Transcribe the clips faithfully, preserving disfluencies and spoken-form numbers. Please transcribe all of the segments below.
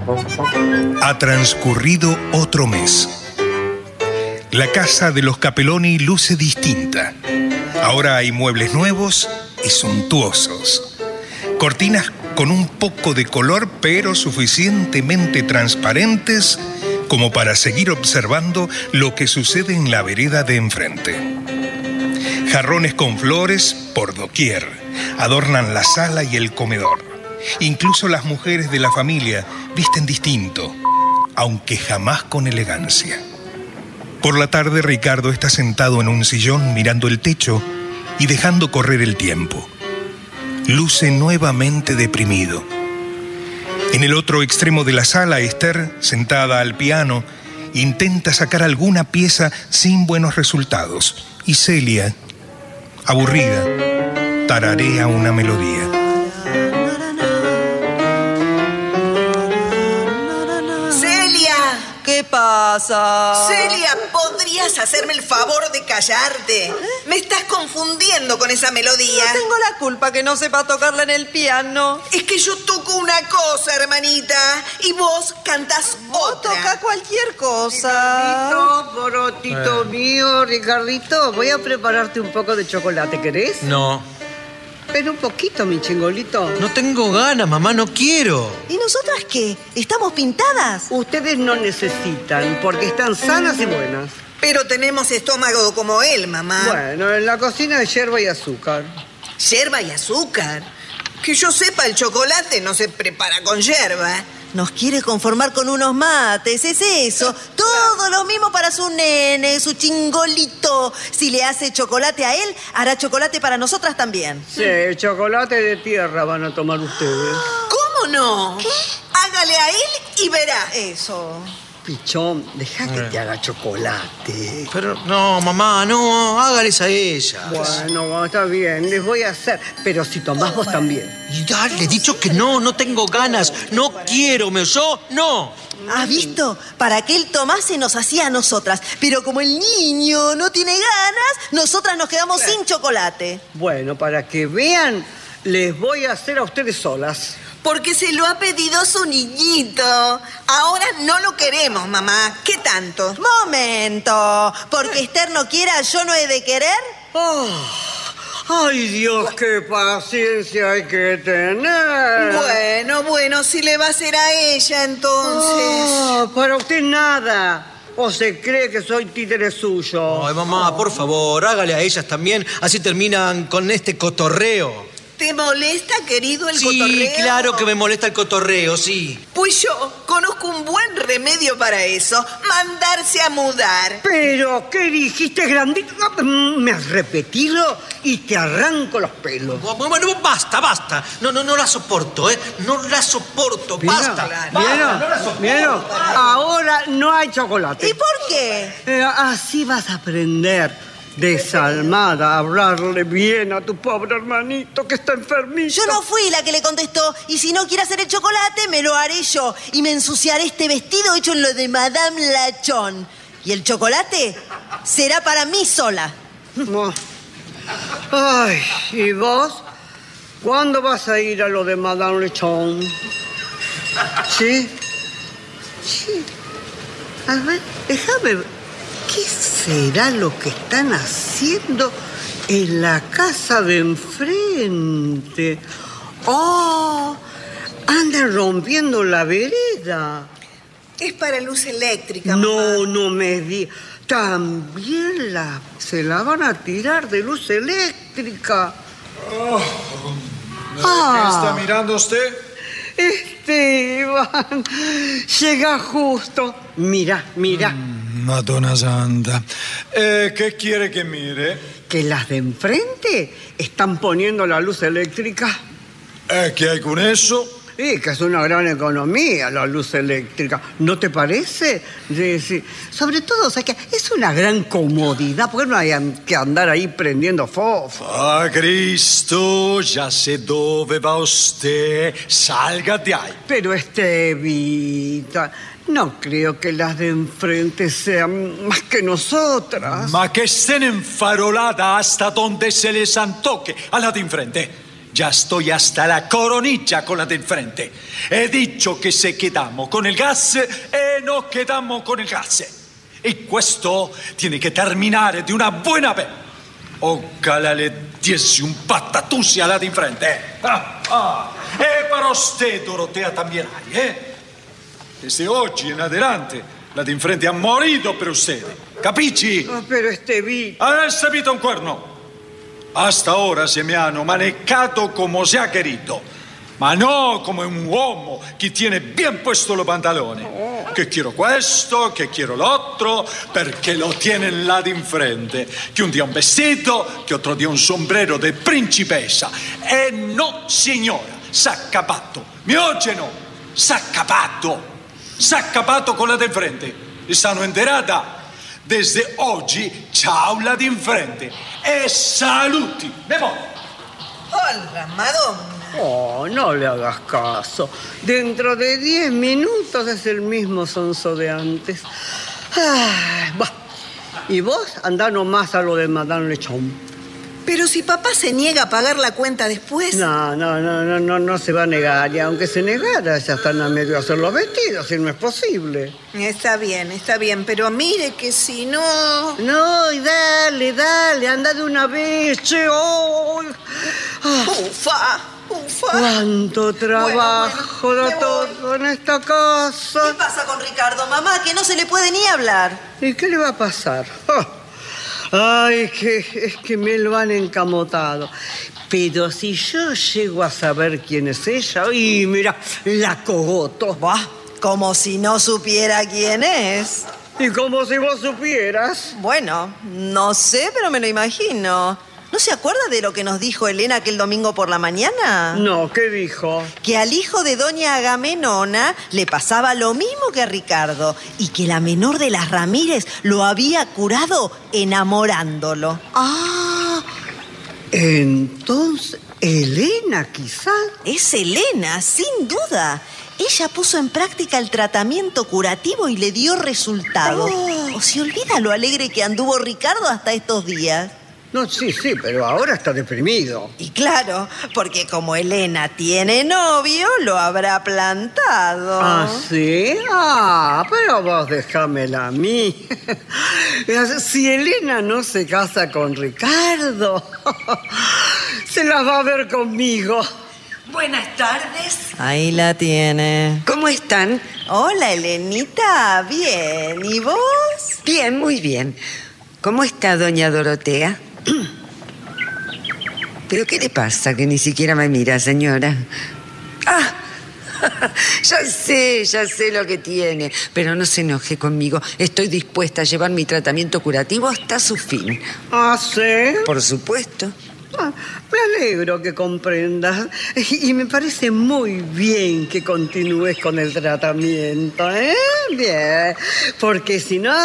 Ha transcurrido otro mes. La casa de los Capeloni luce distinta. Ahora hay muebles nuevos y suntuosos. Cortinas con un poco de color, pero suficientemente transparentes como para seguir observando lo que sucede en la vereda de enfrente. Jarrones con flores por doquier adornan la sala y el comedor. Incluso las mujeres de la familia visten distinto, aunque jamás con elegancia. Por la tarde, Ricardo está sentado en un sillón mirando el techo y dejando correr el tiempo. Luce nuevamente deprimido. En el otro extremo de la sala, Esther, sentada al piano, intenta sacar alguna pieza sin buenos resultados. Y Celia, aburrida, tararea una melodía. ¿Qué pasa? Celia, ¿podrías hacerme el favor de callarte? ¿Eh? Me estás confundiendo con esa melodía. No tengo la culpa que no sepa tocarla en el piano. Es que yo toco una cosa, hermanita, y vos cantás otra. Vos tocás cualquier cosa. Ricardito, borotito eh. mío, Ricardito, voy a prepararte un poco de chocolate, ¿querés? No. Pero un poquito, mi chingolito. No tengo ganas, mamá, no quiero. ¿Y nosotras qué? ¿Estamos pintadas? Ustedes no necesitan, porque están sanas y buenas. Pero tenemos estómago como él, mamá. Bueno, en la cocina hay yerba y azúcar. ¿Yerba y azúcar? Que yo sepa, el chocolate no se prepara con yerba. Nos quiere conformar con unos mates, es eso. Todo lo mismo para su nene, su chingolito. Si le hace chocolate a él, hará chocolate para nosotras también. Sí, chocolate de tierra van a tomar ustedes. ¿Cómo no? ¿Qué? Hágale a él y verá. Eso. Pichón, deja que te haga chocolate. Pero no, mamá, no, hágales a ella. Bueno, está bien, les voy a hacer. Pero si tomás vos también. Y dale, he dicho que no, no tengo ganas. No quiero, ¿me oyó? No. ¿Has visto? Para que él tomase nos hacía a nosotras. Pero como el niño no tiene ganas, nosotras nos quedamos sin chocolate. Bueno, para que vean, les voy a hacer a ustedes solas. Porque se lo ha pedido su niñito. Ahora no lo queremos, mamá. ¿Qué tanto? Momento. Porque Esther no quiera, ¿yo no he de querer? Oh, ¡ay, Dios, qué paciencia hay que tener! Bueno, bueno, si le va a hacer a ella, entonces... Oh, para usted nada. ¿O se cree que soy títere suyo? Ay, mamá, por favor, hágale a ellas también. Así terminan con este cotorreo. ¿Te molesta, querido, el sí, cotorreo? Sí, claro que me molesta el cotorreo, sí. Pues yo conozco un buen remedio para eso. Mandarse a mudar. ¿Pero qué dijiste, grandito? Me has repetido y te arranco los pelos. Bueno, basta, basta. No, no, no la soporto, ¿eh? No la soporto, ¿Vieron? basta. ¿Vieron? basta no la soporto. ¿Vieron? Ahora no hay chocolate. ¿Y por qué? Eh, así vas a aprender. Desalmada, hablarle bien a tu pobre hermanito que está enfermito. Yo no fui la que le contestó. Y si no quiere hacer el chocolate, me lo haré yo. Y me ensuciaré este vestido hecho en lo de Madame Lachon. Y el chocolate será para mí sola. No. Ay, ¿y vos? ¿Cuándo vas a ir a lo de Madame Lachon? ¿Sí? Sí. A ver, déjame ver. ¿Qué será lo que están haciendo en la casa de enfrente? ¡Oh! Andan rompiendo la vereda. Es para luz eléctrica, No, mamá. no me di. También la, se la van a tirar de luz eléctrica. Oh, Ah. ¿Qué está mirando usted? Esteban, llega justo. Mira, mira. Mm. Madonna Santa. Eh, ¿Qué quiere que mire? Que las de enfrente están poniendo la luz eléctrica. Eh, ¿Qué hay con eso? Sí, que es una gran economía la luz eléctrica. ¿No te parece? Sí, sí. Sobre todo, o sea, que es una gran comodidad, porque no hay que andar ahí prendiendo fofo. Ah, Cristo, ya sé dove va usted. Salga de ahí. Pero, Estevita, no creo que las de enfrente sean más que nosotras. Ma que estén enfaroladas hasta donde se les antoque a la de enfrente. Ya estoy hasta la coronilla con la del frente. He dicho che se quedamos con il gas e non quedamos con il gas. E questo tiene che terminare di una buona vez. Ojalá le diese un patatús a la de frente. Eh. Ah, ah. E para usted, Dorotea, también hay, ¿eh? Desde oggi in adelante, la de frente ha morito per usted. ¿Capisci? Oh, pero este Vito... Adesso ha visto un cuerno. Hasta ahora se me hanno manejado como se ha querido, ma no come un uomo che tiene bien puesto los pantalones. Che quiero questo, che quiero l'altro, perché lo tiene là di frente. Che un dia un vestito, che otro dia un sombrero de principessa. E no, signora, s'ha capato. Mi oye no, s'ha capato. S'ha capato con la del frente. E stanno enterata. Desde oggi, ciao la di frente. E saluti. Me voy. Hola, Madonna. Oh, no le hagas caso. Dentro de diez minutos es el mismo sonso de antes. Ay, bah. Y vos andá nomás a lo de Madame Lechon. Pero si papá se niega a pagar la cuenta después... No, no, no, no, no, no se va a negar. Y aunque se negara, ya están a medio de hacer los vestidos, y no es posible. Está bien, está bien, pero mire que si no... No, y dale, dale, anda de una vez, che. Oh. Ah. Ufa, ufa. Cuánto trabajo Bueno, da bueno, todo en esta casa. ¿Qué pasa con Ricardo, mamá? Que no se le puede ni hablar. ¿Y qué le va a pasar? Oh. Ay, que, es que me lo han encamotado. Pero si yo llego a saber quién es ella, y mira, la cogoto. Buah, como si no supiera quién es. Y como si vos supieras. Bueno, no sé, pero me lo imagino. ¿No se acuerda de lo que nos dijo Elena aquel domingo por la mañana? No, ¿qué dijo? Que al hijo de doña Agamenona le pasaba lo mismo que a Ricardo y que la menor de las Ramírez lo había curado enamorándolo. Ah, entonces, Elena quizás. Es Elena, sin duda. Ella puso en práctica el tratamiento curativo y le dio resultado. Oh. ¿O se olvida lo alegre que anduvo Ricardo hasta estos días? No, sí, sí, pero ahora está deprimido. Y claro, porque como Elena tiene novio, lo habrá plantado. ¿Ah, sí? Ah, pero vos déjamela a mí. Si Elena no se casa con Ricardo, se la va a ver conmigo. Buenas tardes. Ahí la tiene. ¿Cómo están? Hola, Elenita. Bien. ¿Y vos? Bien, muy bien. ¿Cómo está doña Dorotea? ¿Pero qué le pasa que ni siquiera me mira, señora? ¡Ah! Ya sé, ya sé lo que tiene. Pero no se enoje conmigo. Estoy dispuesta a llevar mi tratamiento curativo hasta su fin. ¿Ah, sí? Por supuesto. Ah, me alegro que comprendas. Y me parece muy bien que continúes con el tratamiento, ¿eh? Bien. Porque si no...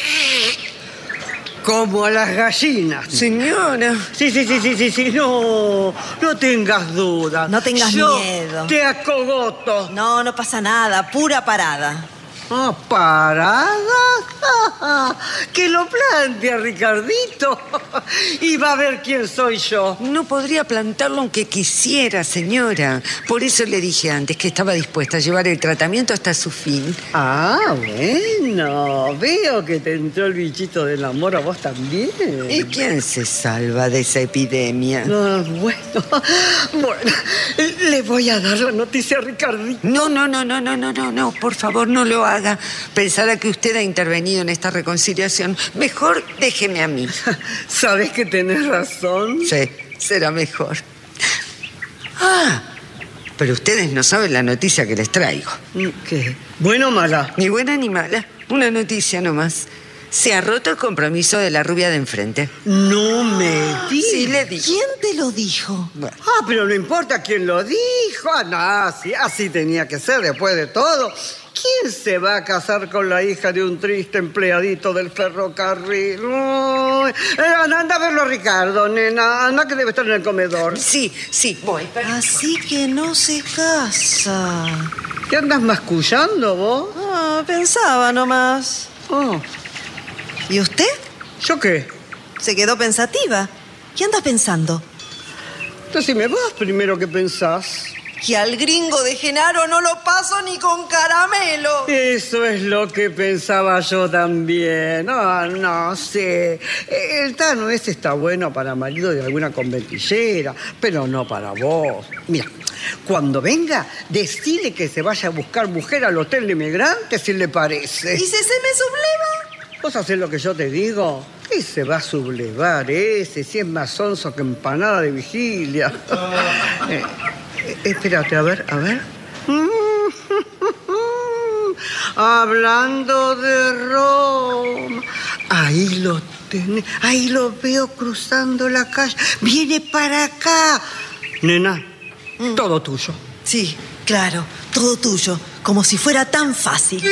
Como a las gallinas. Señora. Sí, sí, sí, sí, sí, sí. No, no tengas dudas. No tengas Yo miedo. te acogoto. No, no pasa nada. Pura parada. Ah, ¿parada? Que lo plantea Ricardito. Y va a ver quién soy yo. No podría plantarlo aunque quisiera, señora. Por eso le dije antes que estaba dispuesta a llevar el tratamiento hasta su fin. Ah, bueno. Veo que te entró el bichito del amor a vos también. ¿Y quién se salva de esa epidemia? Ah, bueno. Bueno, le voy a dar la noticia a Ricardito. No, no, no, no, no, no, no, no. Por favor, no lo haga. Pensará que usted ha intervenido en esta reconciliación. Mejor déjeme a mí. ¿Sabes que tenés razón? Sí, será mejor. Ah, pero ustedes no saben la noticia que les traigo. ¿Qué? ¿Buena o mala? Ni buena ni mala. Una noticia nomás. Se ha roto el compromiso de la rubia de enfrente. No me digas. Sí, le dije. ¿Quién te lo dijo? Bueno. Ah, pero no importa quién lo dijo. Ah, no, así, así tenía que ser después de todo. ¿Quién se va a casar con la hija de un triste empleadito del ferrocarril? No. Eh, anda, anda a verlo, Ricardo, nena. Anda que debe estar en el comedor. Sí, sí, voy. Así que no se casa. ¿Qué andas mascullando vos? Ah, pensaba nomás. Oh, ¿Y usted? ¿yo qué? Se quedó pensativa. ¿Qué anda pensando? Decime vos primero qué pensás. Que al gringo de Genaro no lo paso ni con caramelo. Eso es lo que pensaba yo también. No, no sé. El Tano ese está bueno para marido de alguna conventillera, pero no para vos. Mira, cuando venga, decile que se vaya a buscar mujer al hotel de inmigrantes, si le parece. ¿Y si se me subleva? ¿Vos hacés lo que yo te digo? Y se va a sublevar ese, si es más sonso que empanada de vigilia. eh, eh, espérate, a ver, a ver. Hablando de Roma. Ahí lo tenés, ahí lo veo cruzando la calle. Viene para acá. Nena, mm. todo tuyo. Sí, claro, todo tuyo. Como si fuera tan fácil.